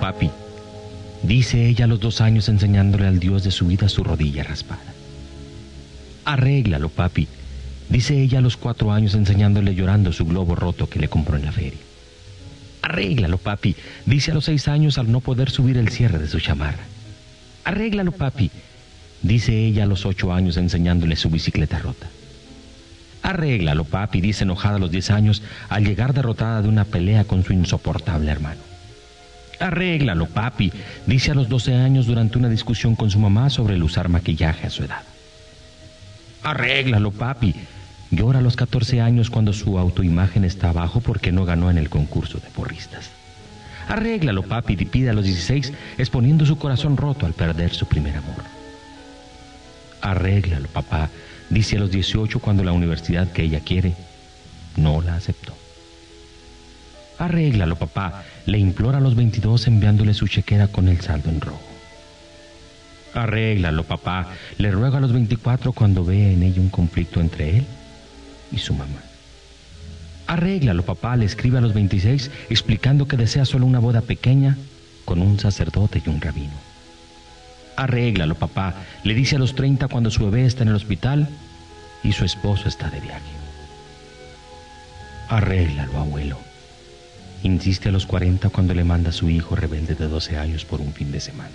papi, dice ella a los 2 años enseñándole al Dios de su vida su rodilla raspada. Arréglalo, papi, dice ella a los 4 años enseñándole llorando su globo roto que le compró en la feria. Arréglalo, papi, dice a los 6 años al no poder subir el cierre de su chamarra. Arréglalo, papi, dice ella a los 8 años enseñándole su bicicleta rota. Arréglalo, papi, dice enojada a los 10 años al llegar derrotada de una pelea con su insoportable hermano. Arréglalo, papi, dice a los 12 años durante una discusión con su mamá sobre el usar maquillaje a su edad. Arréglalo, papi, llora a los 14 años cuando su autoimagen está abajo porque no ganó en el concurso de porristas. Arréglalo, papi, pide a los 16 exponiendo su corazón roto al perder su primer amor. Arréglalo, papá, dice a los 18 cuando la universidad que ella quiere no la aceptó. Arréglalo, papá, le implora a los 22 enviándole su chequera con el saldo en rojo. Arréglalo, papá, le ruega a los 24 cuando ve en ella un conflicto entre él y su mamá. Arréglalo, papá, le escribe a los 26 explicando que desea solo una boda pequeña con un sacerdote y un rabino. Arréglalo, papá, le dice a los 30 cuando su bebé está en el hospital y su esposo está de viaje. Arréglalo, abuelo, insiste a los 40 cuando le manda a su hijo rebelde de 12 años por un fin de semana.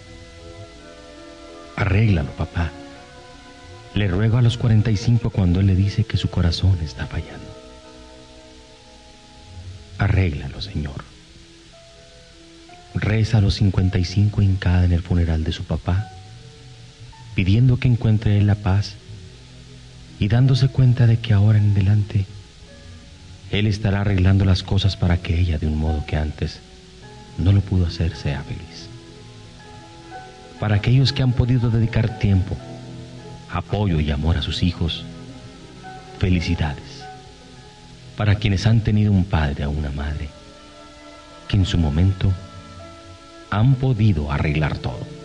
Arréglalo, papá, le ruego a los 45 cuando él le dice que su corazón está fallando. Arréglalo, Señor. Reza a los 55 hincada en el funeral de su papá, pidiendo que encuentre él la paz y dándose cuenta de que ahora en adelante él estará arreglando las cosas para que ella, de un modo que antes no lo pudo hacer, sea feliz. Para aquellos que han podido dedicar tiempo, apoyo y amor a sus hijos, felicidades. Para quienes han tenido un padre o una madre que en su momento han podido arreglar todo.